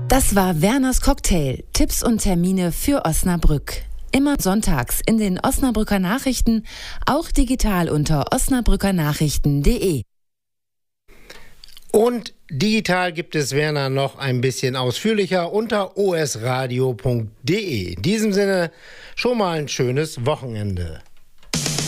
Das war Werners Cocktail. Tipps und Termine für Osnabrück. Immer sonntags in den Osnabrücker Nachrichten, auch digital unter osnabrückernachrichten.de. Und digital gibt es Werner noch ein bisschen ausführlicher unter osradio.de. In diesem Sinne schon mal ein schönes Wochenende.